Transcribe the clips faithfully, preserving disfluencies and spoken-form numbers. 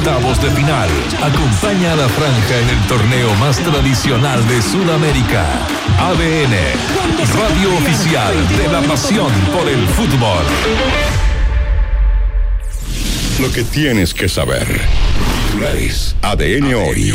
octavos de final. Acompaña a la franja en el torneo más tradicional de Sudamérica. A D N, radio oficial de la pasión por el fútbol. Lo que tienes que saber. A D N hoy.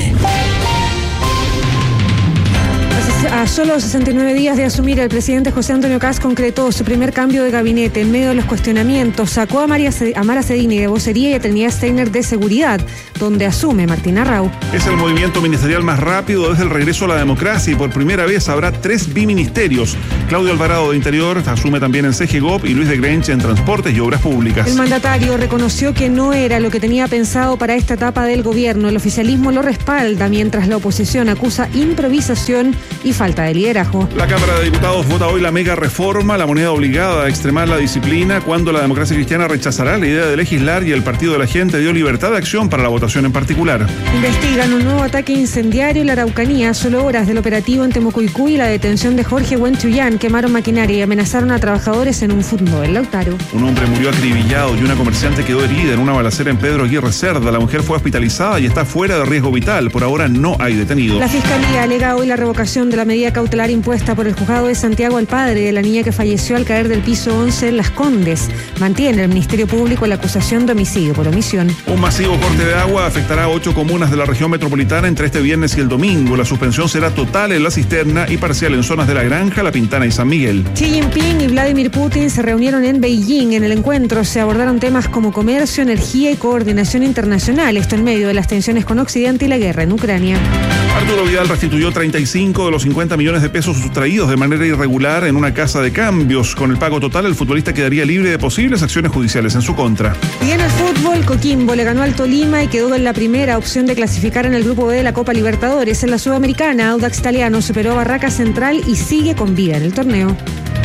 A solo sesenta y nueve días de asumir, el presidente José Antonio Kast concretó su primer cambio de gabinete en medio de los cuestionamientos. Sacó a, María, a Mara Cedini de vocería y a Trinidad Steiner de seguridad, donde asume Martín Arrau. Es el movimiento ministerial más rápido desde el regreso a la democracia y por primera vez habrá tres biministerios. Claudio Alvarado de Interior asume también en C G G O P y Luis de Grench en Transportes y Obras Públicas. El mandatario reconoció que no era lo que tenía pensado para esta etapa del gobierno. El oficialismo lo respalda, mientras la oposición acusa improvisación y falta de liderazgo. La Cámara de Diputados vota hoy la mega reforma, la moneda obligada a extremar la disciplina, cuando la democracia cristiana rechazará la idea de legislar y el Partido de la Gente dio libertad de acción para la votación en particular. Investigan un nuevo ataque incendiario en la Araucanía. Solo horas del operativo en Temucuicú y la detención de Jorge Huenchuyán quemaron maquinaria y amenazaron a trabajadores en un fútbol en Lautaro. Un hombre murió acribillado y una comerciante quedó herida en una balacera en Pedro Aguirre Cerda. La mujer fue hospitalizada y está fuera de riesgo vital. Por ahora no hay detenidos. La Fiscalía alega hoy la revocación de la medida cautelar impuesta por el juzgado de Santiago al padre de la niña que falleció al caer del piso once en Las Condes. Mantiene el Ministerio Público la acusación de homicidio por omisión. Un masivo corte de agua afectará a ocho comunas de la región metropolitana entre este viernes y el domingo. La suspensión será total en La Cisterna y parcial en zonas de La Granja, La Pintana y San Miguel. Xi Jinping y Vladimir Putin se reunieron en Beijing. En el encuentro se abordaron temas como comercio, energía y coordinación internacional. Esto en medio de las tensiones con Occidente y la guerra en Ucrania. Arturo Vidal restituyó treinta y cinco de los cincuenta millones de pesos sustraídos de manera irregular en una casa de cambios. Con el pago total, el futbolista quedaría libre de posibles acciones judiciales en su contra. Y en el fútbol, Coquimbo le ganó al Tolima y quedó en la primera opción de clasificar en el grupo B de la Copa Libertadores. En la Sudamericana, Audax Italiano superó a Barracas Central y sigue con vida en el torneo.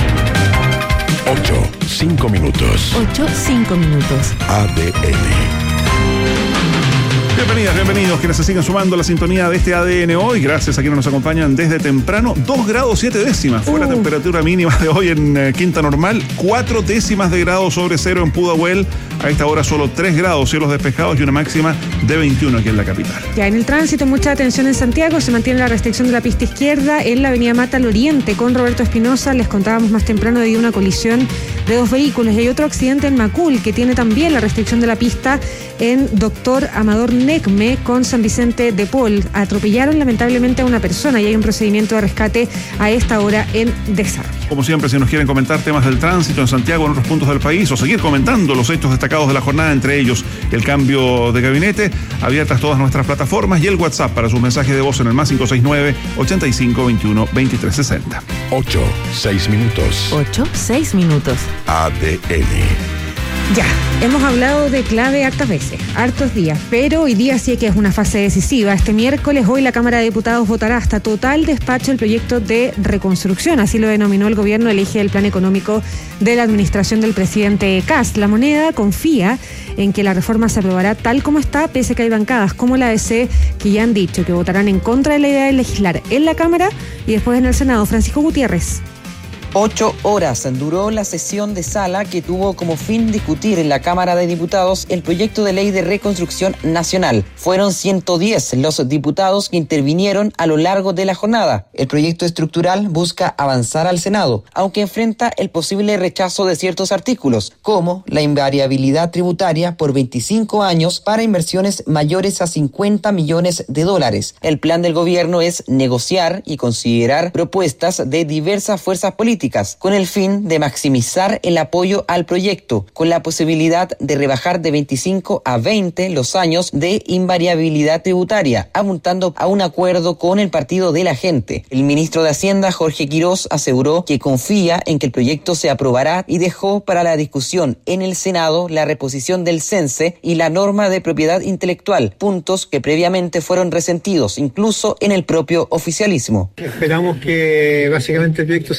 Ocho, cinco minutos. Ocho, cinco minutos. A D N. Bienvenidas, bienvenidos quienes se siguen sumando a la sintonía de este A D N hoy. Gracias a quienes nos acompañan desde temprano. dos grados siete décimas fue uh. la temperatura mínima de hoy en eh, Quinta Normal. cuatro décimas de grado sobre cero en Pudahuel. A esta hora solo tres grados, cielos despejados y una máxima de veintiuno aquí en la capital. Ya en el tránsito, mucha atención en Santiago. Se mantiene la restricción de la pista izquierda en la avenida Mata al Oriente con Roberto Espinosa. Les contábamos más temprano de una colisión de dos vehículos. Y hay otro accidente en Macul que tiene también la restricción de la pista en Doctor Amador Necme con San Vicente de Paul. Atropellaron lamentablemente a una persona y hay un procedimiento de rescate a esta hora en desarrollo. Como siempre, si nos quieren comentar temas del tránsito en Santiago o en otros puntos del país o seguir comentando los hechos destacados de la jornada, entre ellos el cambio de gabinete, abiertas todas nuestras plataformas y el WhatsApp para sus mensajes de voz en el más cinco seis nueve, ochenta y cinco, veintiuno, veintitrés sesenta. Ocho, seis minutos. Ocho, seis minutos. A D N. Ya, hemos hablado de clave hartas veces, hartos días, pero hoy día sí que es una fase decisiva. Este miércoles, hoy la Cámara de Diputados votará hasta total despacho el proyecto de reconstrucción, así lo denominó el gobierno, el eje del plan económico de la administración del presidente Kast. La moneda confía en que la reforma se aprobará tal como está, pese a que hay bancadas como la A D C que ya han dicho que votarán en contra de la idea de legislar en la Cámara y después en el Senado. Francisco Gutiérrez. Ocho horas duró la sesión de sala que tuvo como fin discutir en la Cámara de Diputados el proyecto de ley de reconstrucción nacional. Fueron ciento diez los diputados que intervinieron a lo largo de la jornada. El proyecto estructural busca avanzar al Senado, aunque enfrenta el posible rechazo de ciertos artículos, como la invariabilidad tributaria por veinticinco años para inversiones mayores a cincuenta millones de dólares. El plan del gobierno es negociar y considerar propuestas de diversas fuerzas políticas, con el fin de maximizar el apoyo al proyecto, con la posibilidad de rebajar de veinticinco a veinte los años de invariabilidad tributaria, apuntando a un acuerdo con el Partido de la Gente. El ministro de Hacienda, Jorge Quirós, aseguró que confía en que el proyecto se aprobará y dejó para la discusión en el Senado la reposición del CENSE y la norma de propiedad intelectual, puntos que previamente fueron resentidos, incluso en el propio oficialismo. Esperamos que básicamente el proyecto se apruebe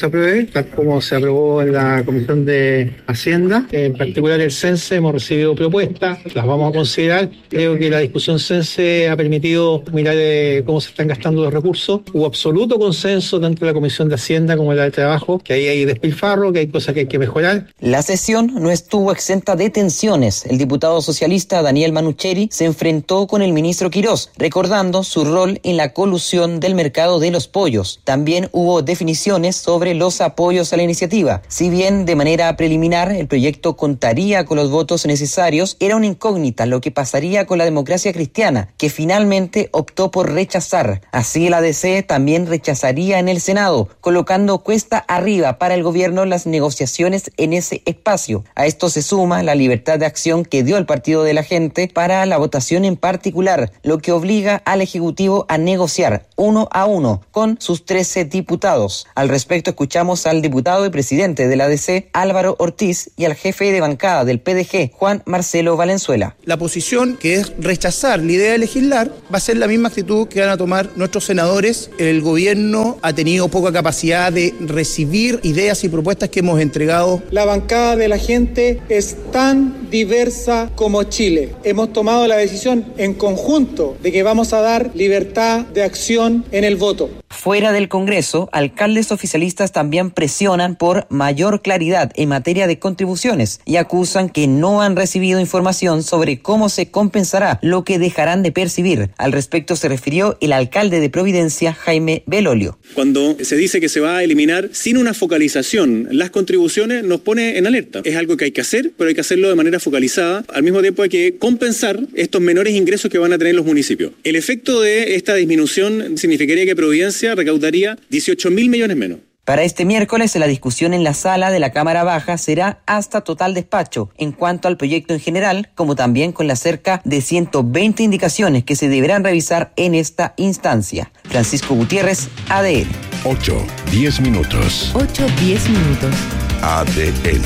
tal como se aprobó en la Comisión de Hacienda. En particular el CENSE, hemos recibido propuestas, las vamos a considerar. Creo que la discusión CENSE ha permitido mirar eh, cómo se están gastando los recursos. Hubo absoluto consenso tanto en la Comisión de Hacienda como en la de Trabajo, que ahí hay despilfarro, que hay cosas que hay que mejorar. La sesión no estuvo exenta de tensiones. El diputado socialista Daniel Manucheri se enfrentó con el ministro Quirós, recordando su rol en la colusión del mercado de los pollos. También hubo definiciones sobre los apoyos a la iniciativa. Si bien de manera preliminar el proyecto contaría con los votos necesarios, era una incógnita lo que pasaría con la Democracia Cristiana, que finalmente optó por rechazar. Así el A D C también rechazaría en el Senado, colocando cuesta arriba para el gobierno las negociaciones en ese espacio. A esto se suma la libertad de acción que dio el Partido de la Gente para la votación en particular, lo que obliga al Ejecutivo a negociar uno a uno con sus trece diputados. Al respecto escuchamos al diputado y presidente del A D C, Álvaro Ortiz, y al jefe de bancada del P D G, Juan Marcelo Valenzuela. La posición, que es rechazar la idea de legislar, va a ser la misma actitud que van a tomar nuestros senadores. El gobierno ha tenido poca capacidad de recibir ideas y propuestas que hemos entregado. La bancada de la gente es tan diversa como Chile. Hemos tomado la decisión en conjunto de que vamos a dar libertad de acción en el voto. Fuera del Congreso, alcaldes oficialistas también presionan por mayor claridad en materia de contribuciones y acusan que no han recibido información sobre cómo se compensará lo que dejarán de percibir. Al respecto se refirió el alcalde de Providencia, Jaime Belolio. Cuando se dice que se va a eliminar sin una focalización las contribuciones, nos pone en alerta. Es algo que hay que hacer, pero hay que hacerlo de manera focalizada. Al mismo tiempo hay que compensar estos menores ingresos que van a tener los municipios. El efecto de esta disminución significaría que Providencia recaudaría dieciocho mil millones menos. Para este miércoles, la discusión en la sala de la Cámara Baja será hasta total despacho en cuanto al proyecto en general, como también con las cerca de ciento veinte indicaciones que se deberán revisar en esta instancia. Francisco Gutiérrez, A D N. ocho, diez minutos. ocho, diez minutos. A D N.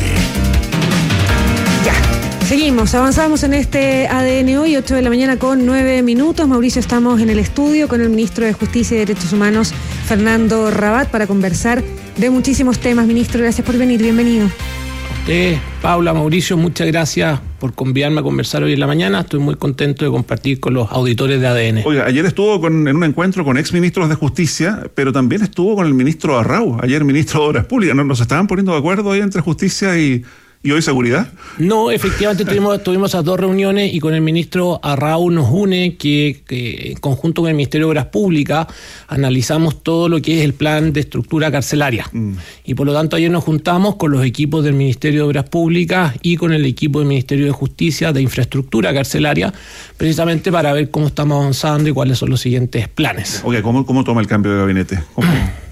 Ya. Seguimos, avanzamos en este A D N hoy, ocho de la mañana con nueve minutos. Mauricio, estamos en el estudio con el ministro de Justicia y Derechos Humanos, Fernando Rabat, para conversar de muchísimos temas. Ministro, gracias por venir, bienvenido. Usted, Paula, Mauricio, muchas gracias por convidarme a conversar hoy en la mañana. Estoy muy contento de compartir con los auditores de A D N. Oiga, ayer estuvo con, en un encuentro con exministros de Justicia, pero también estuvo con el ministro Arrau, ayer ministro de Obras Públicas. ¿Nos estaban poniendo de acuerdo ahí entre Justicia y... ¿Y hoy seguridad? No, efectivamente tuvimos, tuvimos esas dos reuniones y con el ministro Arrau nos une que, que en conjunto con el Ministerio de Obras Públicas analizamos todo lo que es el plan de estructura carcelaria. Mm. Y por lo tanto ayer nos juntamos con los equipos del Ministerio de Obras Públicas y con el equipo del Ministerio de Justicia de infraestructura carcelaria, precisamente para ver cómo estamos avanzando y cuáles son los siguientes planes. Oye, ¿cómo, cómo toma el cambio de gabinete? ¿Cómo?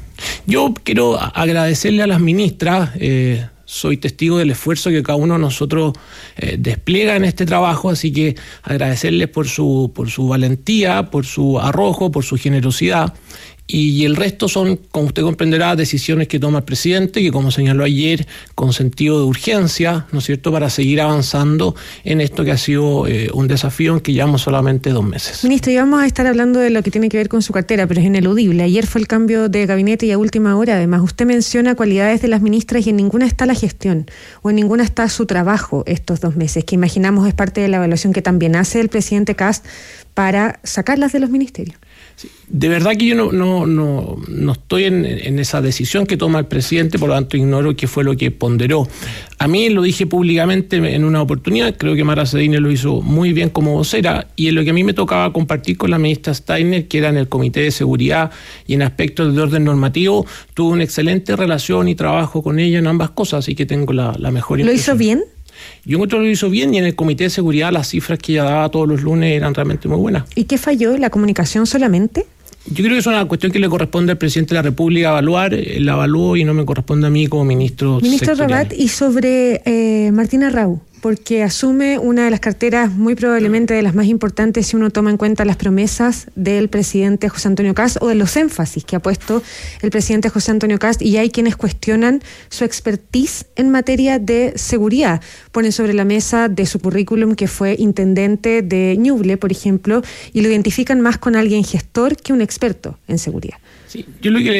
Yo quiero agradecerle a las ministras. Eh, Soy testigo del esfuerzo que cada uno de nosotros eh, despliega en este trabajo, así que agradecerles por su, por su valentía, por su arrojo, por su generosidad. Y el resto son, como usted comprenderá, decisiones que toma el presidente, que como señaló ayer, con sentido de urgencia, ¿no es cierto?, para seguir avanzando en esto que ha sido eh, un desafío en que llevamos solamente dos meses. Ministro, y vamos a estar hablando de lo que tiene que ver con su cartera, pero es ineludible. Ayer fue el cambio de gabinete y a última hora, además, usted menciona cualidades de las ministras y en ninguna está la gestión, o en ninguna está su trabajo estos dos meses, que imaginamos es parte de la evaluación que también hace el presidente Kast para sacarlas de los ministerios. De verdad que yo no, no, no, no estoy en, en esa decisión que toma el presidente, por lo tanto ignoro qué fue lo que ponderó. A mí lo dije públicamente en una oportunidad, creo que Mara Cedine lo hizo muy bien como vocera, y en lo que a mí me tocaba compartir con la ministra Steiner, que era en el Comité de Seguridad y en aspectos de orden normativo, tuve una excelente relación y trabajo con ella en ambas cosas, así que tengo la, la mejor impresión. ¿Lo hizo bien? Yo encuentro que lo hizo bien y en el Comité de Seguridad las cifras que ella daba todos los lunes eran realmente muy buenas. ¿Y qué falló? ¿La comunicación solamente? Yo creo que es una cuestión que le corresponde al presidente de la República evaluar, él la evaluó y no me corresponde a mí como ministro Ministro sectorial. Rabat, y sobre eh, Martín Arrau, porque asume una de las carteras muy probablemente de las más importantes si uno toma en cuenta las promesas del presidente José Antonio Kast o de los énfasis que ha puesto el presidente José Antonio Kast, y hay quienes cuestionan su expertise en materia de seguridad. Ponen sobre la mesa de su currículum que fue intendente de Ñuble, por ejemplo, y lo identifican más con alguien gestor que un experto en seguridad. Sí, yo lo que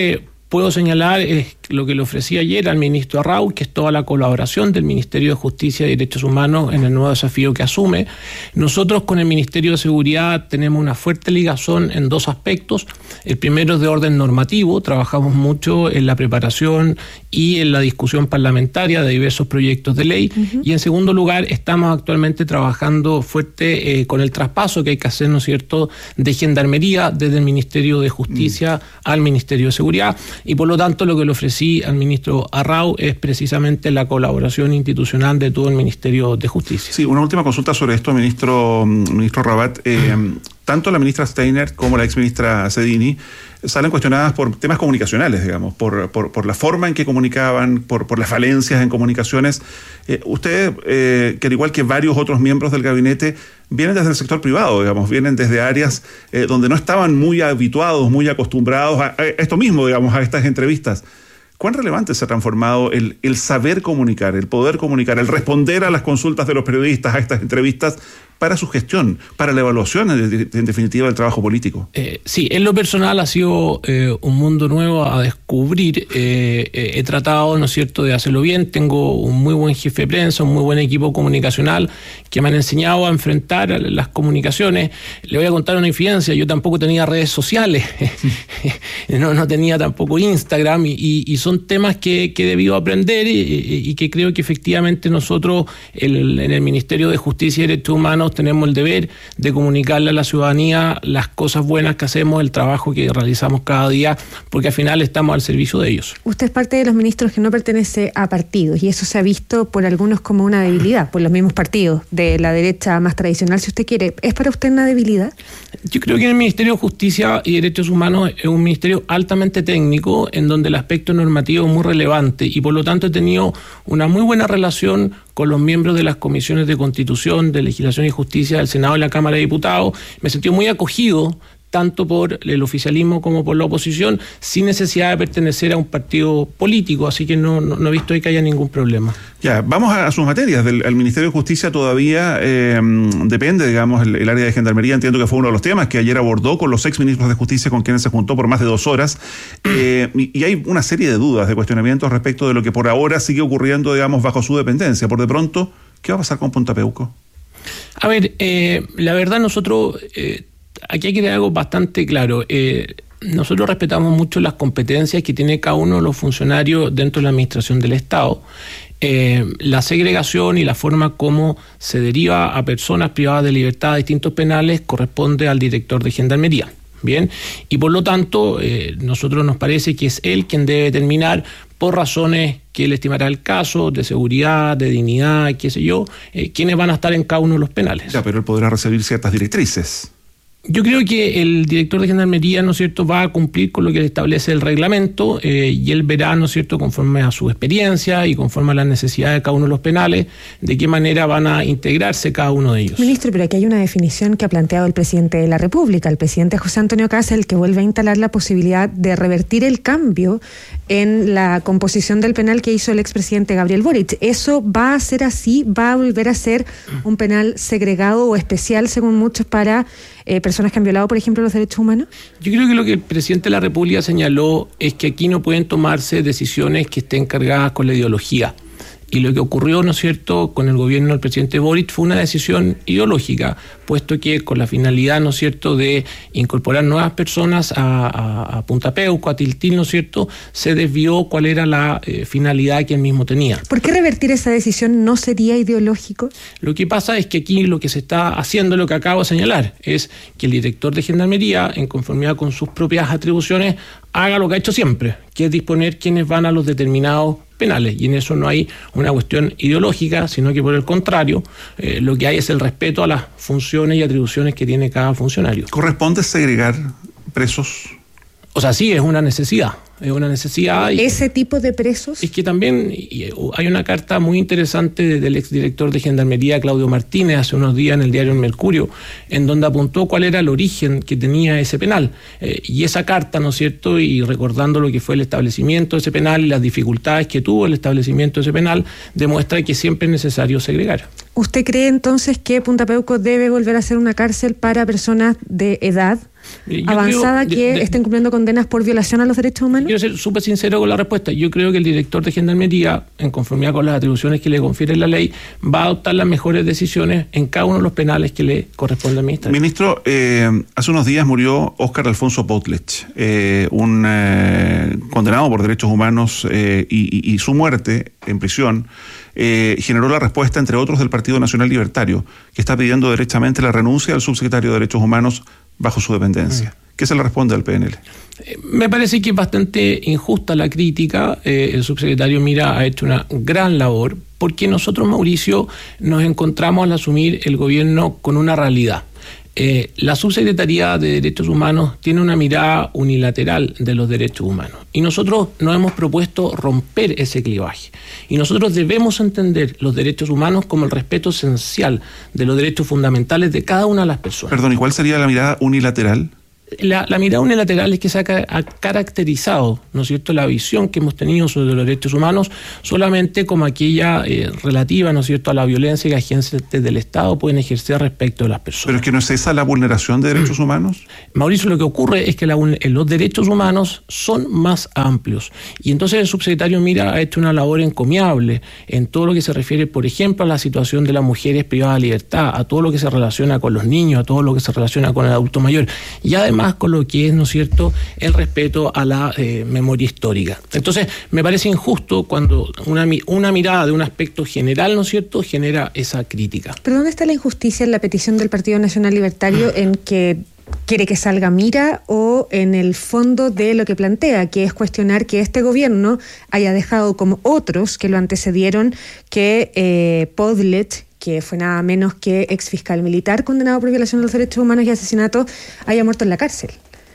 puedo señalar es lo que le ofrecí ayer al ministro Arrau, que es toda la colaboración del Ministerio de Justicia y Derechos Humanos en el nuevo desafío que asume. Nosotros con el Ministerio de Seguridad tenemos una fuerte ligazón en dos aspectos. El primero es de orden normativo, trabajamos mucho en la preparación y en la discusión parlamentaria de diversos proyectos de ley. Uh-huh. Y en segundo lugar, estamos actualmente trabajando fuerte eh, con el traspaso que hay que hacer, ¿no es cierto?, de Gendarmería desde el Ministerio de Justicia uh-huh. al Ministerio de Seguridad. Y por lo tanto, lo que le ofrecí al ministro Arrau es precisamente la colaboración institucional de todo el Ministerio de Justicia. Sí, una última consulta sobre esto, ministro, ministro Rabat. Eh, tanto la ministra Steiner como la exministra Sedini salen cuestionadas por temas comunicacionales, digamos, por, por, por la forma en que comunicaban, por, por las falencias en comunicaciones. Eh, usted, eh, que al igual que varios otros miembros del gabinete, vienen desde el sector privado, digamos, vienen desde áreas eh, donde no estaban muy habituados, muy acostumbrados a, a esto mismo, digamos, a estas entrevistas. ¿Cuán relevante se ha transformado el, el saber comunicar, el poder comunicar, el responder a las consultas de los periodistas, a estas entrevistas, para su gestión, para la evaluación, en, en definitiva, del trabajo político? Eh, sí, en lo personal ha sido eh, un mundo nuevo a descubrir. Eh, eh, he tratado, ¿no es cierto?, de hacerlo bien. Tengo un muy buen jefe de prensa, un muy buen equipo comunicacional que me han enseñado a enfrentar las comunicaciones. Le voy a contar una infidencia. Yo tampoco tenía redes sociales, no, no tenía tampoco Instagram, y, y, y son temas que, que he debido aprender y, y, y que creo que efectivamente nosotros el, en el Ministerio de Justicia y Derechos Humanos tenemos el deber de comunicarle a la ciudadanía las cosas buenas que hacemos, el trabajo que realizamos cada día, porque al final estamos al servicio de ellos. Usted es parte de los ministros que no pertenece a partidos, y eso se ha visto por algunos como una debilidad, por los mismos partidos de la derecha más tradicional, si usted quiere. ¿Es para usted una debilidad? Yo creo que en el Ministerio de Justicia y Derechos Humanos es un ministerio altamente técnico, en donde el aspecto normativo es muy relevante, y por lo tanto he tenido una muy buena relación con los miembros de las comisiones de Constitución, de Legislación y Justicia del Senado y la Cámara de Diputados. Me sentí muy acogido tanto por el oficialismo como por la oposición, sin necesidad de pertenecer a un partido político, así que no, no, no he visto ahí que haya ningún problema. Ya, vamos a, a sus materias. Del el Ministerio de Justicia todavía eh, depende, digamos, el, el área de Gendarmería. Entiendo que fue uno de los temas que ayer abordó con los ex ministros de Justicia, con quienes se juntó por más de dos horas. Eh, y, y hay una serie de dudas, de cuestionamientos respecto de lo que por ahora sigue ocurriendo, digamos, bajo su dependencia. Por de pronto, ¿qué va a pasar con Punta Peuco? A ver, eh, la verdad nosotros... Eh, Aquí hay que tener algo bastante claro. Eh, nosotros respetamos mucho las competencias que tiene cada uno de los funcionarios dentro de la administración del Estado. Eh, la segregación y la forma como se deriva a personas privadas de libertad a distintos penales corresponde al director de Gendarmería. Bien, y por lo tanto, eh, nosotros nos parece que es él quien debe determinar, por razones que él estimará el caso, de seguridad, de dignidad, qué sé yo, eh, quiénes van a estar en cada uno de los penales. Ya, pero él podrá recibir ciertas directrices. Yo creo que el director de Gendarmería, ¿no es cierto?, va a cumplir con lo que le establece el reglamento eh, y él verá, ¿no es cierto?, conforme a su experiencia y conforme a las necesidades de cada uno de los penales, de qué manera van a integrarse cada uno de ellos. Ministro, pero aquí hay una definición que ha planteado el presidente de la República, el presidente José Antonio Kast, el que vuelve a instalar la posibilidad de revertir el cambio en la composición del penal que hizo el expresidente Gabriel Boric. ¿Eso va a ser así? ¿Va a volver a ser un penal segregado o especial, según muchos, para Eh, personas que han violado, por ejemplo, los derechos humanos? Yo creo que lo que el presidente de la República señaló es que aquí no pueden tomarse decisiones que estén cargadas con la ideología. Y lo que ocurrió, ¿no es cierto?, con el gobierno del presidente Boric fue una decisión ideológica, puesto que con la finalidad, ¿no es cierto?, de incorporar nuevas personas a, a, a Punta Peuco, a Tiltil, ¿no es cierto?, se desvió cuál era la eh, finalidad que él mismo tenía. ¿Por qué revertir esa decisión no sería ideológico? Lo que pasa es que aquí lo que se está haciendo, lo que acabo de señalar, es que el director de Gendarmería, en conformidad con sus propias atribuciones, haga lo que ha hecho siempre, que es disponer quiénes van a los determinados penales, y en eso no hay una cuestión ideológica, sino que por el contrario, eh, lo que hay es el respeto a las funciones y atribuciones que tiene cada funcionario. ¿Corresponde segregar presos? O sea, sí, es una necesidad. Es una necesidad. Y ¿ese tipo de presos? Es que también y hay una carta muy interesante del exdirector de Gendarmería, Claudio Martínez, hace unos días en el diario El Mercurio, en donde apuntó cuál era el origen que tenía ese penal. Eh, y esa carta, ¿no es cierto?, y recordando lo que fue el establecimiento de ese penal y las dificultades que tuvo el establecimiento de ese penal, demuestra que siempre es necesario segregar. ¿Usted cree entonces que Punta Peuco debe volver a ser una cárcel para personas de edad Yo avanzada creo, que de, de, estén cumpliendo condenas por violación a los derechos humanos? Quiero ser súper sincero con la respuesta. Yo creo que el director de Gendarmería, en conformidad con las atribuciones que le confiere la ley, va a adoptar las mejores decisiones en cada uno de los penales que le corresponde administrar. Ministro, eh, hace unos días murió Óscar Alfonso Potlatch, eh, un eh, condenado por derechos humanos eh, y, y, y su muerte en prisión eh, generó la respuesta, entre otros, del Partido Nacional Libertario, que está pidiendo derechamente la renuncia al subsecretario de Derechos Humanos bajo su dependencia. Mm. ¿Qué se le responde al P N L? Eh, me parece que es bastante injusta la crítica. Eh, el subsecretario Mira ha hecho una gran labor, porque nosotros, Mauricio, nos encontramos al asumir el gobierno con una realidad. Eh, la Subsecretaría de Derechos Humanos tiene una mirada unilateral de los derechos humanos y nosotros nos hemos propuesto romper ese clivaje y nosotros debemos entender los derechos humanos como el respeto esencial de los derechos fundamentales de cada una de las personas. Perdón, ¿y cuál sería la mirada unilateral? La, la mirada unilateral es que se ha, ha caracterizado, ¿no es cierto?, la visión que hemos tenido sobre los derechos humanos solamente como aquella eh, relativa, ¿no es cierto?, a la violencia que agentes del Estado pueden ejercer respecto de las personas. ¿Pero es que no es esa la vulneración de derechos humanos? Mauricio, lo que ocurre es que la, los derechos humanos son más amplios y entonces el subsecretario Mira ha hecho una labor encomiable en todo lo que se refiere, por ejemplo, a la situación de las mujeres privadas de libertad, a todo lo que se relaciona con los niños, a todo lo que se relaciona con el adulto mayor y además con lo que es, ¿no es cierto?, el respeto a la eh, memoria histórica. Entonces, me parece injusto cuando una, una mirada de un aspecto general, ¿no es cierto?, genera esa crítica. ¿Pero dónde está la injusticia en la petición del Partido Nacional Libertario en que quiere que salga Mira o en el fondo de lo que plantea, que es cuestionar que este gobierno haya dejado como otros que lo antecedieron que eh, Podlet, que fue nada menos que ex fiscal militar condenado por violación de los derechos humanos y asesinato, haya muerto en la cárcel?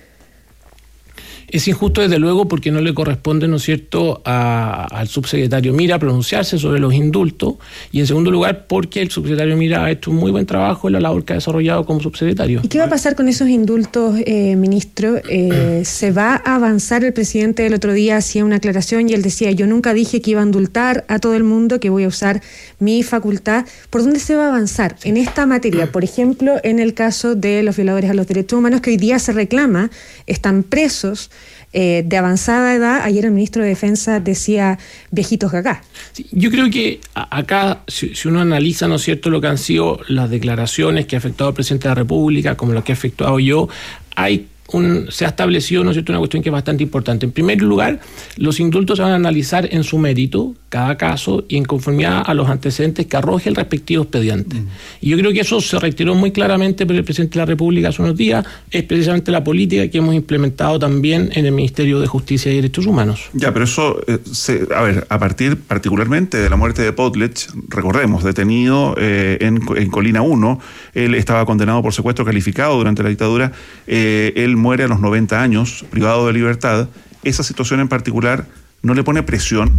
Es injusto, desde luego, porque no le corresponde, ¿no es cierto?, a, al subsecretario Mira pronunciarse sobre los indultos, y en segundo lugar, porque el subsecretario Mira ha hecho un muy buen trabajo en la labor que ha desarrollado como subsecretario. ¿Y qué va a pasar con esos indultos, eh, ministro? Eh, ¿Se va a avanzar? El presidente el otro día hacía una aclaración y él decía, yo nunca dije que iba a indultar a todo el mundo, que voy a usar mi facultad. ¿Por dónde se va a avanzar en esta materia? Por ejemplo, en el caso de los violadores a los derechos humanos, que hoy día se reclama, están presos, Eh, de avanzada edad. Ayer el ministro de Defensa decía viejitos acá. Sí, yo creo que acá, si, si uno analiza, ¿no es cierto?, lo que han sido las declaraciones que ha afectado al presidente de la República, como lo que ha efectuado yo, hay Un, se ha establecido, ¿no es cierto?, una cuestión que es bastante importante. En primer lugar, los indultos se van a analizar en su mérito, cada caso, y en conformidad a los antecedentes que arroje el respectivo expediente. Mm. Y yo creo que eso se reiteró muy claramente por el presidente de la República hace unos días, es precisamente la política que hemos implementado también en el Ministerio de Justicia y Derechos Humanos. Ya, pero eso, eh, se, a ver, a partir particularmente de la muerte de Potlatch, recordemos, detenido eh, en, en Colina uno, él estaba condenado por secuestro calificado durante la dictadura, eh, él muere a los noventa años, privado de libertad. ¿Esa situación en particular no le pone presión?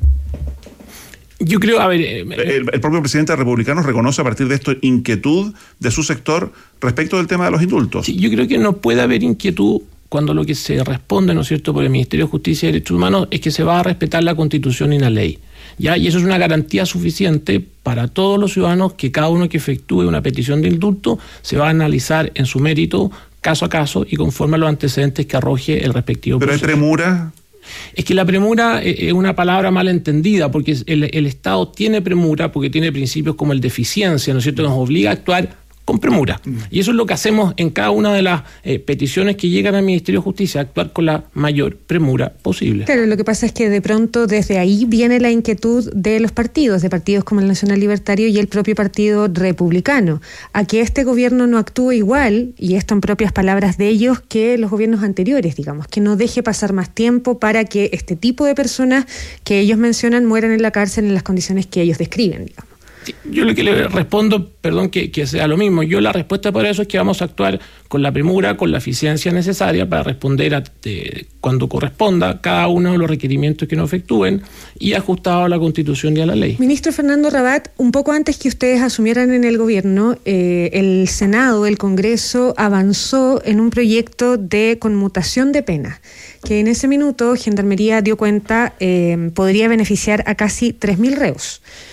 Yo creo, a ver... Eh, el, el propio presidente republicano reconoce a partir de esto inquietud de su sector respecto del tema de los indultos. Sí, yo creo que no puede haber inquietud cuando lo que se responde, ¿no es cierto?, por el Ministerio de Justicia y Derechos Humanos es que se va a respetar la Constitución y la ley. ¿Ya? Y eso es una garantía suficiente para todos los ciudadanos, que cada uno que efectúe una petición de indulto se va a analizar en su mérito, caso a caso, y conforme a los antecedentes que arroje el respectivo proceso. ¿Pero hay premura? Es que la premura es una palabra mal entendida, porque el, el Estado tiene premura porque tiene principios como el de eficiencia, ¿no es cierto?, nos obliga a actuar con premura. Mm. Y eso es lo que hacemos en cada una de las eh, peticiones que llegan al Ministerio de Justicia, actuar con la mayor premura posible. Claro, lo que pasa es que de pronto desde ahí viene la inquietud de los partidos, de partidos como el Nacional Libertario y el propio Partido Republicano, a que este gobierno no actúe igual, y esto en propias palabras de ellos, que los gobiernos anteriores, digamos, que no deje pasar más tiempo para que este tipo de personas que ellos mencionan mueran en la cárcel en las condiciones que ellos describen, digamos. Yo lo que le respondo, perdón que, que sea lo mismo, yo la respuesta para eso es que vamos a actuar con la premura, con la eficiencia necesaria para responder a, de, cuando corresponda cada uno de los requerimientos que nos efectúen y ajustado a la Constitución y a la ley. Ministro Fernando Rabat, un poco antes que ustedes asumieran en el gobierno, eh, el Senado, el Congreso, avanzó en un proyecto de conmutación de pena, que en ese minuto Gendarmería dio cuenta eh, podría beneficiar a casi tres mil reos.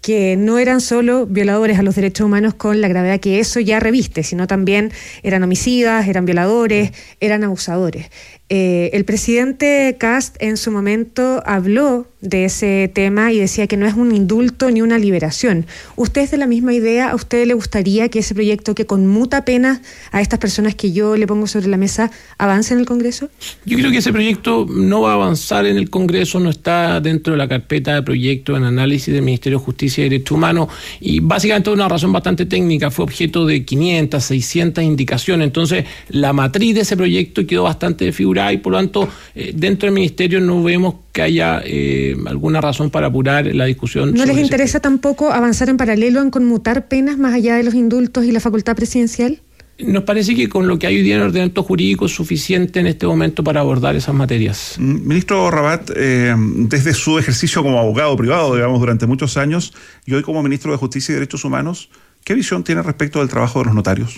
que no eran solo violadores a los derechos humanos con la gravedad que eso ya reviste, sino también eran homicidas, eran violadores, eran abusadores. Eh, el presidente Kast en su momento habló de ese tema y decía que no es un indulto ni una liberación. ¿Usted es de la misma idea? ¿A usted le gustaría que ese proyecto que conmuta penas a estas personas que yo le pongo sobre la mesa avance en el Congreso? Yo creo que ese proyecto no va a avanzar en el Congreso, no está dentro de la carpeta de proyectos en análisis del Ministerio de Justicia y Derechos Humanos, y básicamente una razón bastante técnica, fue objeto de quinientas, seiscientas indicaciones, entonces la matriz de ese proyecto quedó bastante desfigurada y por lo tanto eh, dentro del Ministerio no vemos que haya eh, alguna razón para apurar la discusión. ¿No les interesa tampoco avanzar en paralelo en conmutar penas más allá de los indultos y la facultad presidencial? Nos parece que con lo que hay hoy día en el ordenamiento jurídico es suficiente en este momento para abordar esas materias. Ministro Rabat, eh, desde su ejercicio como abogado privado, digamos, durante muchos años, y hoy como ministro de Justicia y Derechos Humanos, ¿qué visión tiene respecto del trabajo de los notarios?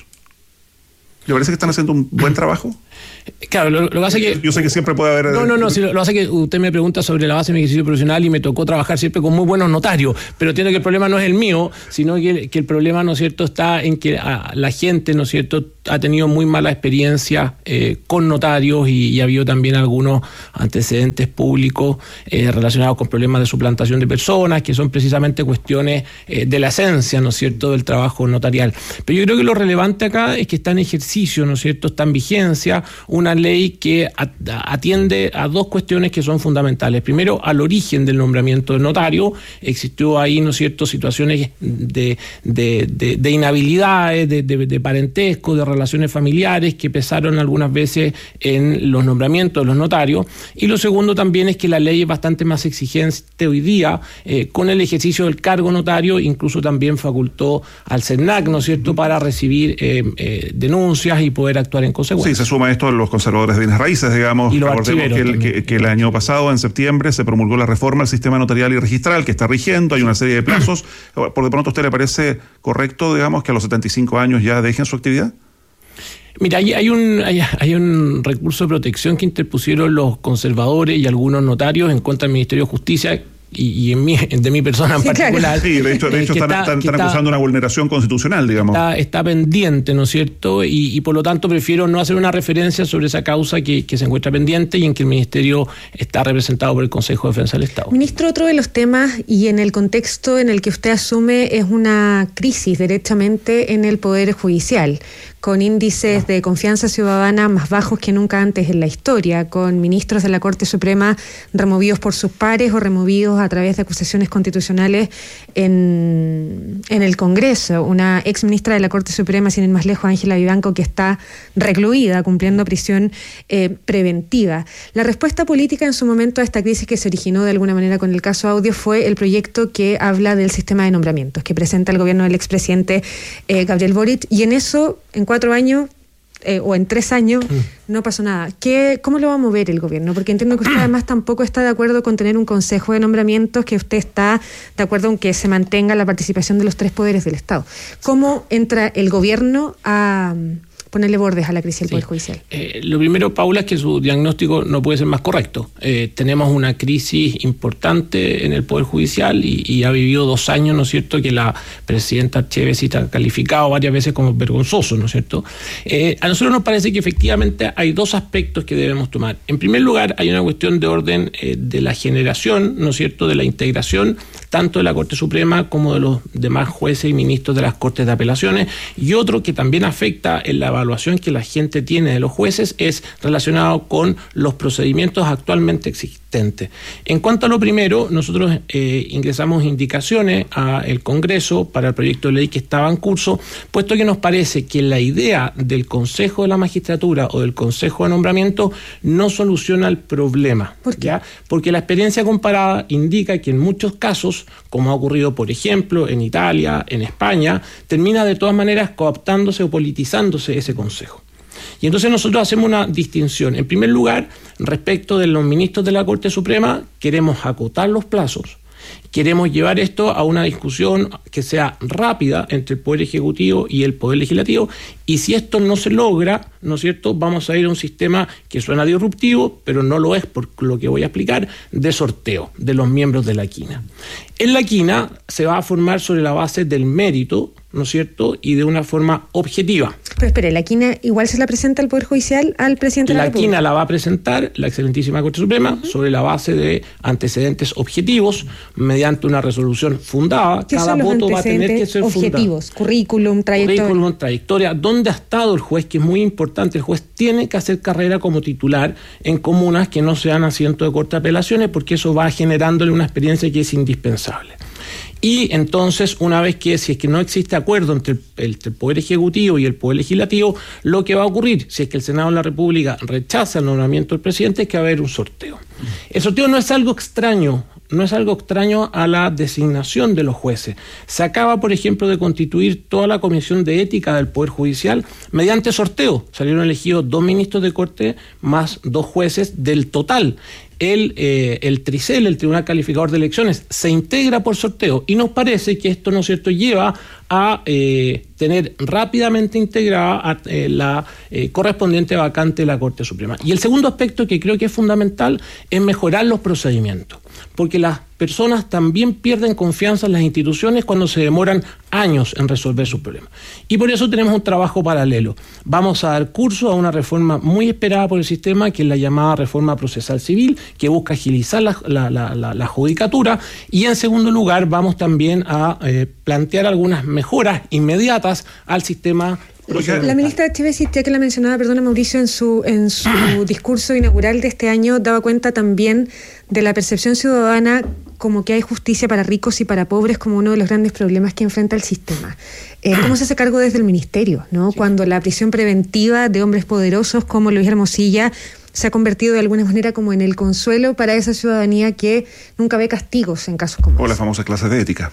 ¿Le parece que están haciendo un buen trabajo? Claro, lo, lo que pasa que... Yo sé que siempre puede haber... No, no, no, si lo, lo que pasa es que usted me pregunta sobre la base de mi ejercicio profesional y me tocó trabajar siempre con muy buenos notarios, pero entiendo que el problema no es el mío, sino que, que el problema, ¿no es cierto?, está en que a, la gente, ¿no es cierto?, ha tenido muy mala experiencia eh, con notarios y, y ha habido también algunos antecedentes públicos eh, relacionados con problemas de suplantación de personas, que son precisamente cuestiones eh, de la esencia, ¿no es cierto?, del trabajo notarial. Pero yo creo que lo relevante acá es que está en ejercicio, ¿no es cierto?, está en vigencia una ley que atiende a dos cuestiones que son fundamentales. Primero, al origen del nombramiento del notario. Existió ahí, ¿no es cierto?, situaciones de, de, de, de inhabilidades, de, de, de parentesco, de relaciones familiares que pesaron algunas veces en los nombramientos de los notarios. Y lo segundo también es que la ley es bastante más exigente hoy día eh, con el ejercicio del cargo notario, incluso también facultó al CERNAC, ¿no es cierto?, para recibir eh, eh, denuncias y poder actuar en consecuencia. Sí, se suma esto a los conservadores de bienes raíces, digamos. Y los Recordemos que el, que, que el año pasado, en septiembre, se promulgó la reforma al sistema notarial y registral, que está rigiendo, hay una serie de plazos. Por de pronto, ¿a usted le parece correcto, digamos, que a los setenta y cinco años ya dejen su actividad? Mira, hay, hay, un, hay, hay un recurso de protección que interpusieron los conservadores y algunos notarios en contra del Ministerio de Justicia, y, y en mi, de mi persona en sí, particular. Claro. Sí, de hecho, de hecho eh, están, está, están, están acusando está, una vulneración constitucional, digamos. Está, está pendiente, ¿no es cierto? Y, y por lo tanto prefiero no hacer una referencia sobre esa causa que, que se encuentra pendiente y en que el Ministerio está representado por el Consejo de Defensa del Estado. Ministro, otro de los temas y en el contexto en el que usted asume es una crisis derechamente en el Poder Judicial, con índices de confianza ciudadana más bajos que nunca antes en la historia, con ministros de la Corte Suprema removidos por sus pares o removidos a través de acusaciones constitucionales en, en el Congreso. Una ex ministra de la Corte Suprema, sin ir más lejos, Ángela Vivanco, que está recluida, cumpliendo prisión eh, preventiva. La respuesta política en su momento a esta crisis que se originó de alguna manera con el caso Audio fue el proyecto que habla del sistema de nombramientos, que presenta el gobierno del expresidente eh, Gabriel Boric, y en eso, en cuatro años eh, o en tres años mm. no pasó nada. ¿Qué, ¿Cómo lo va a mover el gobierno? Porque entiendo que usted además tampoco está de acuerdo con tener un consejo de nombramientos, que usted está de acuerdo en que se mantenga la participación de los tres poderes del Estado. ¿Cómo entra el gobierno a ponerle bordes a la crisis del sí. Poder Judicial? Eh, lo primero, Paula, es que su diagnóstico no puede ser más correcto. Eh, tenemos una crisis importante en el Poder Judicial y, y ha vivido dos años, ¿no es cierto?, que la presidenta Archevesi ha calificado varias veces como vergonzoso, ¿no es cierto? Eh, a nosotros nos parece que efectivamente hay dos aspectos que debemos tomar. En primer lugar, hay una cuestión de orden eh, de la generación, ¿no es cierto?, de la integración tanto de la Corte Suprema como de los demás jueces y ministros de las Cortes de Apelaciones, y otro que también afecta en la evaluación que la gente tiene de los jueces es relacionado con los procedimientos actualmente existentes. En cuanto a lo primero, nosotros eh, ingresamos indicaciones al Congreso para el proyecto de ley que estaba en curso, puesto que nos parece que la idea del Consejo de la Magistratura o del Consejo de Nombramiento no soluciona el problema. ¿Por qué? ¿Ya? Porque la experiencia comparada indica que en muchos casos, como ha ocurrido por ejemplo en Italia, en España, termina de todas maneras cooptándose o politizándose ese Consejo. Y entonces nosotros hacemos una distinción. En primer lugar, respecto de los ministros de la Corte Suprema, queremos acotar los plazos Queremos llevar esto a una discusión que sea rápida entre el Poder Ejecutivo y el Poder Legislativo, y si esto no se logra, ¿no es cierto?, vamos a ir a un sistema que suena disruptivo, pero no lo es por lo que voy a explicar, de sorteo de los miembros de la quina. En la quina se va a formar sobre la base del mérito, ¿no es cierto?, y de una forma objetiva. Pero espere, ¿la quina igual se la presenta al Poder Judicial al presidente de la República? La quina la va a presentar la excelentísima Corte Suprema uh-huh. sobre la base de antecedentes objetivos, mediante una resolución fundada. Cada voto va a tener que ser objetivos, fundado. Currículum, trayectoria. Currículum, trayectoria. ¿Dónde ha estado el juez? Que es muy importante. El juez tiene que hacer carrera como titular en comunas que no sean asiento de corte de apelaciones, porque eso va generándole una experiencia que es indispensable. Y entonces, una vez que, si es que no existe acuerdo entre el, entre el Poder Ejecutivo y el Poder Legislativo, lo que va a ocurrir, si es que el Senado de la República rechaza el nombramiento del presidente, es que va a haber un sorteo. El sorteo no es algo extraño, no es algo extraño a la designación de los jueces. Se acaba, por ejemplo, de constituir toda la Comisión de Ética del Poder Judicial mediante sorteo. Salieron elegidos dos ministros de Corte más dos jueces del total. El, eh, el TRICEL, el Tribunal Calificador de Elecciones, se integra por sorteo, y nos parece que esto, ¿no es cierto?, lleva a eh, tener rápidamente integrada a, eh, la eh, correspondiente vacante de la Corte Suprema. Y el segundo aspecto, que creo que es fundamental, es mejorar los procedimientos, porque las personas también pierden confianza en las instituciones cuando se demoran años en resolver sus problemas. Y por eso tenemos un trabajo paralelo. Vamos a dar curso a una reforma muy esperada por el sistema, que es la llamada reforma procesal civil, que busca agilizar la, la, la, la, la judicatura, y en segundo lugar vamos también a eh, plantear algunas mejoras inmediatas al sistema. La ministra Echevesi, ya que la mencionaba, perdona Mauricio, en su en su discurso inaugural de este año, daba cuenta también de la percepción ciudadana como que hay justicia para ricos y para pobres como uno de los grandes problemas que enfrenta el sistema. Eh, ¿Cómo se hace cargo desde el ministerio, ¿no? Sí. Cuando la prisión preventiva de hombres poderosos como Luis Hermosilla se ha convertido de alguna manera como en el consuelo para esa ciudadanía que nunca ve castigos en casos como O ese? las famosas clases de ética.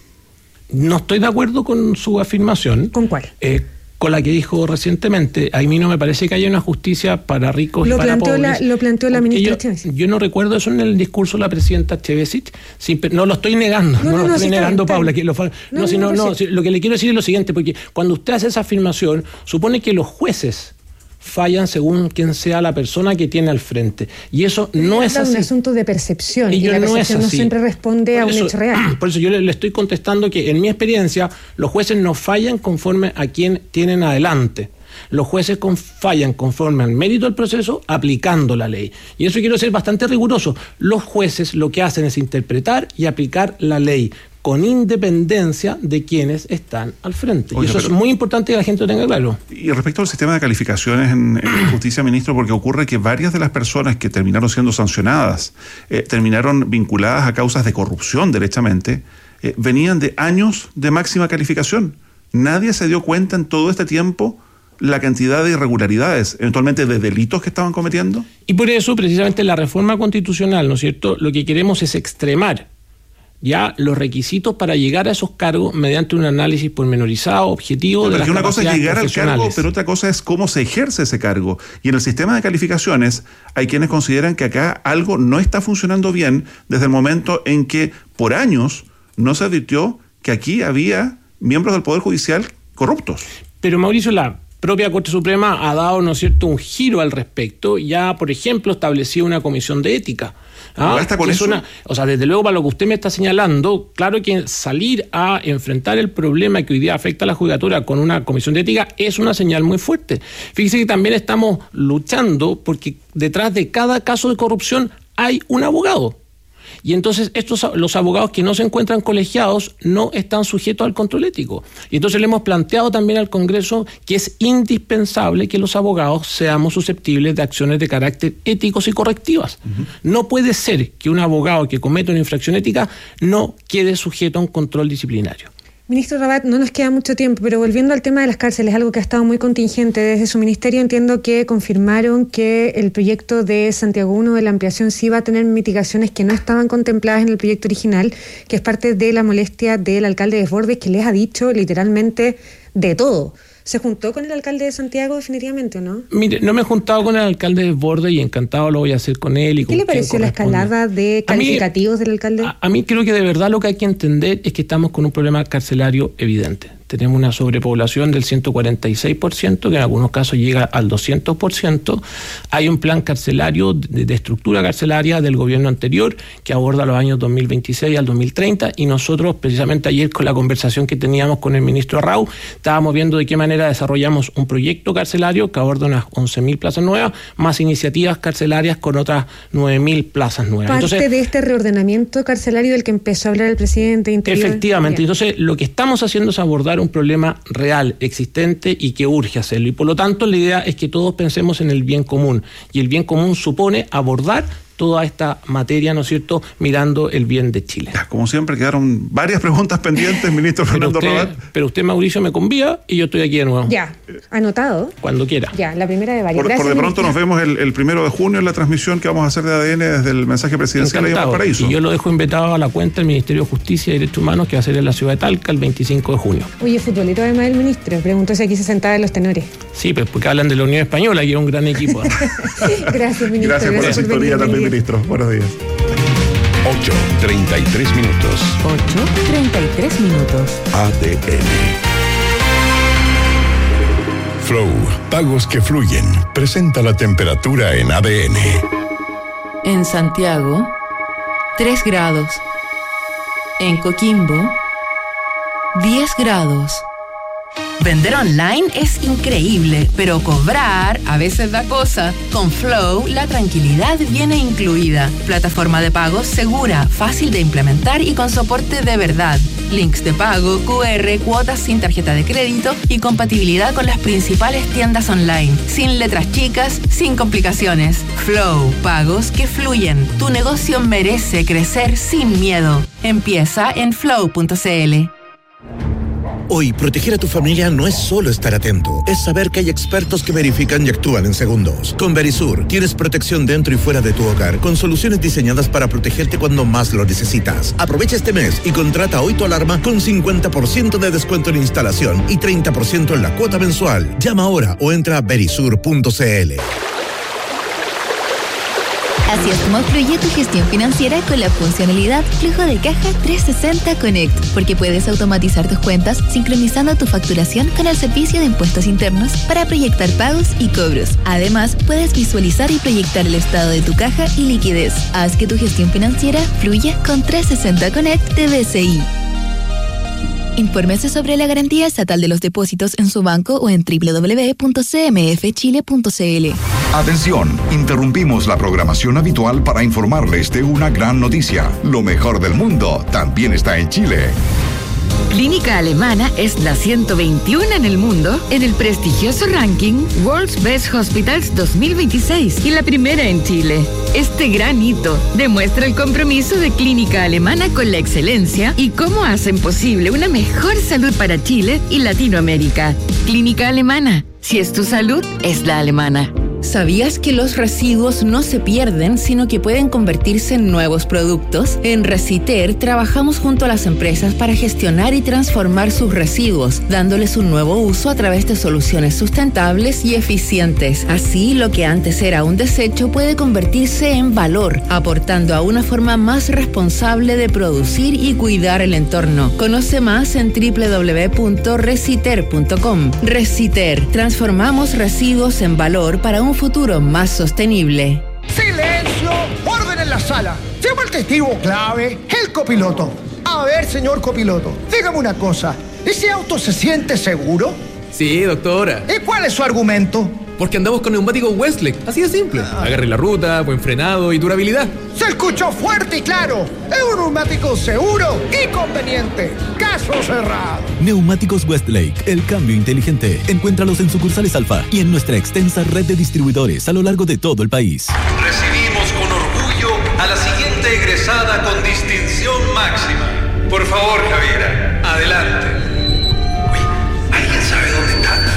No estoy de acuerdo con su afirmación. ¿Con cuál? Eh, con la que dijo recientemente. A mí no me parece que haya una justicia para ricos lo y para pobres. La, lo planteó la ministra yo, Echevesi. Yo no recuerdo eso en el discurso de la presidenta Echevesi. No lo estoy negando, no, no, no lo estoy no, negando, está, Paula. Que lo, no, no, sino, no, no, lo que le quiero decir es lo siguiente, porque cuando usted hace esa afirmación, supone que los jueces fallan según quien sea la persona que tiene al frente. Y eso no es así. Es un asunto de percepción. Y, y la no percepción es no siempre responde por a eso, un hecho real. Por eso yo le, le estoy contestando que en mi experiencia los jueces no fallan conforme a quien tienen adelante. Los jueces con, fallan conforme al mérito del proceso, aplicando la ley. Y eso quiero ser bastante riguroso. Los jueces lo que hacen es interpretar y aplicar la ley, con independencia de quienes están al frente. Oye, y eso pero, es muy importante que la gente lo tenga claro. Y respecto al sistema de calificaciones en, en justicia, ministro, porque ocurre que varias de las personas que terminaron siendo sancionadas, eh, terminaron vinculadas a causas de corrupción, derechamente, eh, venían de años de máxima calificación. Nadie se dio cuenta en todo este tiempo la cantidad de irregularidades, eventualmente de delitos que estaban cometiendo. Y por eso, precisamente, la reforma constitucional, ¿no es cierto?, lo que queremos es extremar ya los requisitos para llegar a esos cargos mediante un análisis pormenorizado, objetivo. Pero de las una cosa es llegar al cargo, pero otra cosa es cómo se ejerce ese cargo. Y en el sistema de calificaciones hay quienes consideran que acá algo no está funcionando bien desde el momento en que por años no se advirtió que aquí había miembros del Poder Judicial corruptos. Pero Mauricio, la propia Corte Suprema ha dado, ¿no es cierto?, un giro al respecto. Ya, por ejemplo, estableció una comisión de ética. ¿Ah? ¿Basta con eso? Una, o sea, desde luego, para lo que usted me está señalando, claro que salir a enfrentar el problema que hoy día afecta a la judicatura con una comisión de ética es una señal muy fuerte. Fíjese que también estamos luchando porque detrás de cada caso de corrupción hay un abogado. Y entonces estos los abogados que no se encuentran colegiados no están sujetos al control ético. Y entonces le hemos planteado también al Congreso que es indispensable que los abogados seamos susceptibles de acciones de carácter éticos y correctivas. Uh-huh. No puede ser que un abogado que cometa una infracción ética no quede sujeto a un control disciplinario. Ministro Rabat, no nos queda mucho tiempo, pero volviendo al tema de las cárceles, algo que ha estado muy contingente desde su ministerio, entiendo que confirmaron que el proyecto de Santiago uno de la ampliación sí va a tener mitigaciones que no estaban contempladas en el proyecto original, que es parte de la molestia del alcalde Desbordes, que les ha dicho literalmente de todo. ¿Se juntó con el alcalde de Santiago definitivamente o no? Mire, no me he juntado con el alcalde de Desbordes y encantado lo voy a hacer con él. Y con ¿Qué le pareció la escalada de calificativos a mí, del alcalde? A, a mí creo que de verdad lo que hay que entender es que estamos con un problema carcelario evidente. Tenemos una sobrepoblación del ciento cuarenta y seis por ciento, que en algunos casos llega al doscientos por ciento. Hay un plan carcelario, de, de estructura carcelaria del gobierno anterior, que aborda los años dos mil veintiséis al dos mil treinta, y nosotros, precisamente ayer, con la conversación que teníamos con el ministro Arrau, estábamos viendo de qué manera desarrollamos un proyecto carcelario que aborda unas once mil plazas nuevas, más iniciativas carcelarias con otras nueve mil plazas nuevas. Parte Entonces, de este reordenamiento carcelario del que empezó a hablar el presidente de Interior. Efectivamente. Bien. Entonces, lo que estamos haciendo es abordar un problema real, existente y que urge hacerlo. Y por lo tanto, la idea es que todos pensemos en el bien común. Y el bien común supone abordar toda esta materia, ¿no es cierto?, mirando el bien de Chile. Como siempre, quedaron varias preguntas pendientes, ministro Fernando Rabat. Pero usted, Mauricio, me convía y yo estoy aquí de nuevo. Ya, anotado. Cuando quiera. Ya, la primera de varias. Por, por de pronto nos vemos el, el primero de junio en la transmisión que vamos a hacer de A D N desde el mensaje presidencial de Valparaíso. Y yo lo dejo invitado a la cuenta del Ministerio de Justicia y Derechos Humanos, que va a ser en la ciudad de Talca el veinticinco de junio. Oye, futbolito además del ministro, preguntó si aquí se sentaba en los tenores. Sí, pues porque hablan de la Unión Española, que es un gran equipo. Gracias, ministro. Gracias por la sintonía también, ministro. Buenos días. ocho treinta y tres minutos. ocho treinta y tres minutos. A D N. Flow, pagos que fluyen. Presenta la temperatura en A D N. En Santiago, tres grados. En Coquimbo, diez grados. Vender online es increíble, pero cobrar a veces da cosa. Con Flow, la tranquilidad viene incluida. Plataforma de pagos segura, fácil de implementar y con soporte de verdad. Links de pago, Q R, cuotas sin tarjeta de crédito y compatibilidad con las principales tiendas online. Sin letras chicas, sin complicaciones. Flow, pagos que fluyen. Tu negocio merece crecer sin miedo. Empieza en flow punto c l. Hoy, proteger a tu familia no es solo estar atento, es saber que hay expertos que verifican y actúan en segundos. Con Verisur, tienes protección dentro y fuera de tu hogar, con soluciones diseñadas para protegerte cuando más lo necesitas. Aprovecha este mes y contrata hoy tu alarma con cincuenta por ciento de descuento en instalación y treinta por ciento en la cuota mensual. Llama ahora o entra a verisur punto c l. Así es como fluye tu gestión financiera con la funcionalidad Flujo de Caja trescientos sesenta Connect, porque puedes automatizar tus cuentas sincronizando tu facturación con el servicio de impuestos internos para proyectar pagos y cobros. Además, puedes visualizar y proyectar el estado de tu caja y liquidez. Haz que tu gestión financiera fluya con trescientos sesenta Connect de B C I. Infórmese sobre la garantía estatal de los depósitos en su banco o en doble u doble u doble u punto c m f chile punto c l. Atención, interrumpimos la programación habitual para informarles de una gran noticia. Lo mejor del mundo también está en Chile. Clínica Alemana es la ciento veintiuno en el mundo en el prestigioso ranking World's Best Hospitals dos mil veintiséis y la primera en Chile. Este gran hito demuestra el compromiso de Clínica Alemana con la excelencia y cómo hacen posible una mejor salud para Chile y Latinoamérica. Clínica Alemana, si es tu salud, es la alemana. ¿Sabías que los residuos no se pierden, sino que pueden convertirse en nuevos productos? En Reciter trabajamos junto a las empresas para gestionar y transformar sus residuos, dándoles un nuevo uso a través de soluciones sustentables y eficientes. Así, lo que antes era un desecho puede convertirse en valor, aportando a una forma más responsable de producir y cuidar el entorno. Conoce más en doble u doble u doble u punto reciter punto com. Reciter, transformamos residuos en valor para un un futuro más sostenible. ¡Silencio! ¡Orden en la sala! Llama al testigo clave, el copiloto. A ver, señor copiloto, dígame una cosa. ¿Ese auto se siente seguro? Sí, doctora. ¿Y cuál es su argumento? Porque andamos con neumáticos Westlake, así de simple. Agarre la ruta, buen frenado y durabilidad. Se escuchó fuerte y claro. Es un neumático seguro y conveniente. Caso cerrado. Neumáticos Westlake, el cambio inteligente. Encuéntralos en sucursales Alfa y en nuestra extensa red de distribuidores a lo largo de todo el país. Recibimos con orgullo a la siguiente egresada con distinción máxima. Por favor, Javiera, adelante. Uy, ¿alguien sabe dónde está?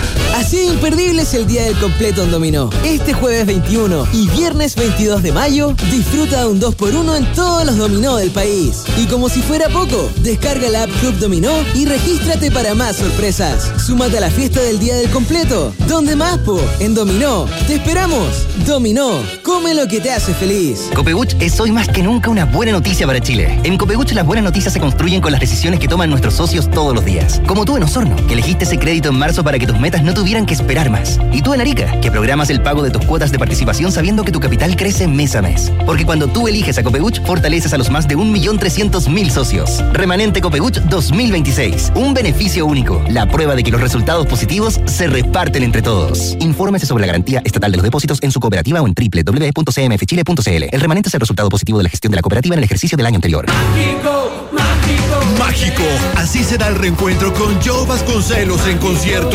Así de imperdible es el día del completo en Dominó. Este jueves veintiuno y viernes veintidós de mayo, disfruta de un dos por uno en todos los dominó del país. Y como si fuera poco, descarga la app Club Dominó y regístrate para más sorpresas. Súmate a la fiesta del día del completo. ¿Dónde más, po? En Dominó. ¡Te esperamos! Dominó. Come lo que te hace feliz. Copebuch es hoy más que nunca una buena noticia para Chile. En Copebuch las buenas noticias se construyen con las decisiones que toman nuestros socios todos los días. Como tú en Osorno, que elegiste ese crédito en marzo para que tus metas no tuvieran que esperar más. Y tú en Arica, que programas el pago de tus cuotas de participación sabiendo que tu capital crece mes a mes. Porque cuando tú eliges a Copebuch, fortaleces a los más de un millón trescientos mil socios. Remanente Copebuch dos mil veintiséis. Un beneficio único. La prueba de que los resultados positivos se reparten entre todos. Infórmese sobre la garantía estatal de los depósitos en su cooperativa o en doble u doble u doble u punto c m f chile punto c l. El remanente es el resultado positivo de la gestión de la cooperativa en el ejercicio del año anterior. Mágico, mágico. Mágico. Así será el reencuentro con Joe Vasconcelos en concierto.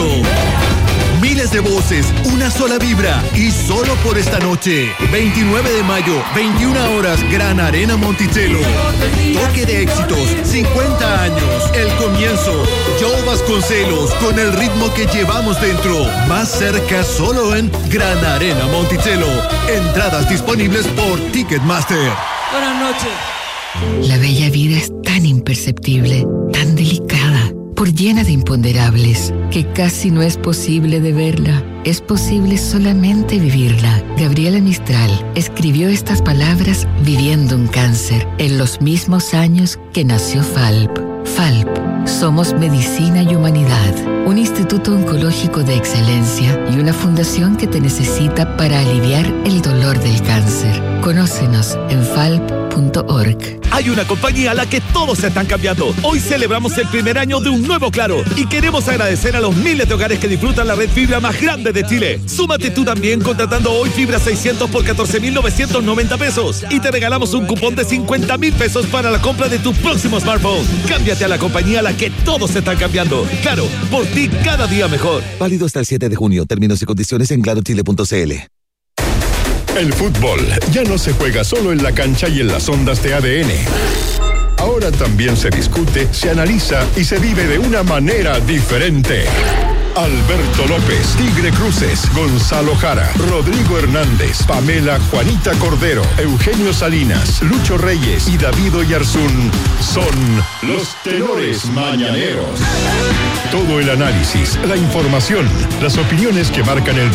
Miles de voces, una sola vibra y solo por esta noche. veintinueve de mayo, veintiuna horas, Gran Arena Monticello. Toque de éxitos, cincuenta años, el comienzo. Joe Vasconcelos con el ritmo que llevamos dentro. Más cerca solo en Gran Arena Monticello. Entradas disponibles por Ticketmaster. Buenas noches. La bella vida es tan imperceptible, tan delicada, por llena de imponderables, que casi no es posible de verla. Es posible solamente vivirla. Gabriela Mistral escribió estas palabras viviendo un cáncer en los mismos años que nació Falp. Falp, somos medicina y humanidad, un instituto oncológico de excelencia y una fundación que te necesita para aliviar el dolor del cáncer. Conócenos en falp punto org. Hay una compañía a la que todos se están cambiando. Hoy celebramos el primer año de un nuevo Claro y queremos agradecer a los miles de hogares que disfrutan la red fibra más grande de Chile. Súmate tú también contratando hoy fibra seiscientos por catorce mil novecientos noventa pesos y te regalamos un cupón de cincuenta mil pesos para la compra de tu próximo smartphone. Cámbiate a la compañía a la que todos se están cambiando. Claro, por ti cada día mejor. Válido hasta el siete de junio. Términos y condiciones en claro chile punto c l. El fútbol ya no se juega solo en la cancha y en las ondas de A D N. Ahora también se discute, se analiza y se vive de una manera diferente. Alberto López, Tigre Cruces, Gonzalo Jara, Rodrigo Hernández, Pamela Juanita Cordero, Eugenio Salinas, Lucho Reyes y David Oyarzún son los tenores mañaneros. Todo el análisis, la información, las opiniones que marcan el